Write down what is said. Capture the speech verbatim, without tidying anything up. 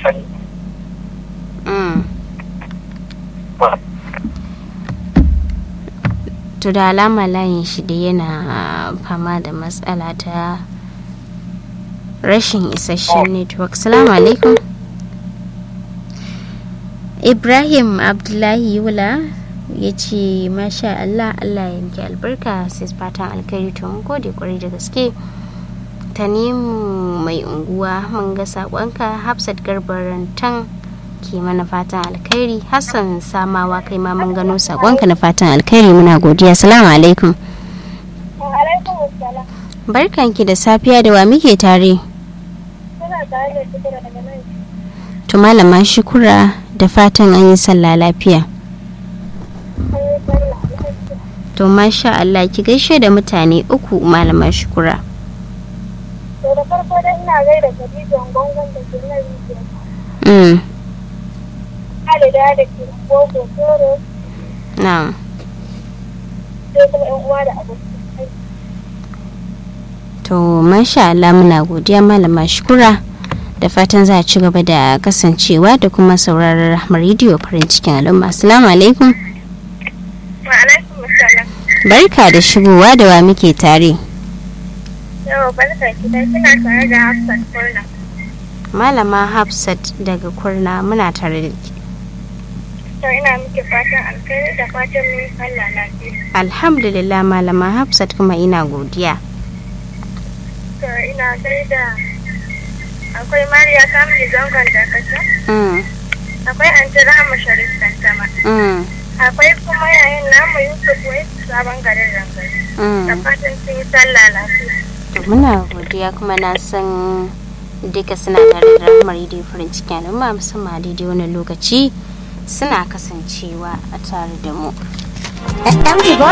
sani. To da alama layin shi da yana fama da matsala ta rashin isasshen network. Assalamu alaikum. Ibrahim Abdullahi Yula ya ce masha Allah, Allah ya yanke albarka, sai fatan alkhairi. To mun gode kwarai da gaske. Tanimu mai unguwa mun ga sakonka. Hafsat Garbarantan ke mana fatan alkhairi. Hassan Samawa kai ma mun gano sakonka na fatan alkhairi, muna godiya. Assalamu alaikum. Wa alaikum assalam. Barkanki da safiya, da wa muke tare? Kuna tare da Shukura daga nan. To malama Shukura, da fatan an yi sallah lafiya. To masha Allah, ki gaishe da mutane uku malama Shukura. To da farko dai ina gaida Khadija Gongon da ke nan Rijiya. Mm. Halida da ke Gogo Toro. Na'am. Sai kuma ƴan uwa da abokai. To masha Allah, muna godiya malama Shukura. Da fatan za a ci gaba da kasancewa da kuma sauraron Rahmar Radio farin cikin al'umma. Assalamu alaikum. Wa alaikum assalam. Barka da shigowa, da wa muke tare? Yau barka ki dai, kina tare da Hafsat Kurna. Malama Hafsat daga Kurna, muna tare da ki. To ina miki fatan alkhairi da fatan mun sallah lafiya. Alhamdulillah malama Hafsat, kuma ina godiya. To ina gaida akwai Mariya Kamil Zangon Dakata. Mm. Akwai Anti Rahama Sharif Kantama. Mm. Akwai kuma yayin namu Yusuf Wai sabon garin Rangari. Mm. Da fatan sun yi sallah lafiya. To muna godiya, kuma na san duka suna tare da Rahmar Radio farin cikin al'umma, musamman daidai wani lokaci suna kasancewa a tare da mu.